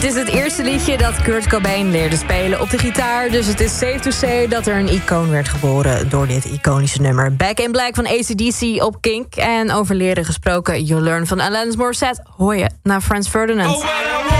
Dit is het eerste liedje dat Kurt Cobain leerde spelen op de gitaar. Dus het is safe to say dat er een icoon werd geboren door dit iconische nummer. Back in Black van AC/DC op Kink. En over leren gesproken, You Learn van Alanis Morissette hoor je naar Franz Ferdinand.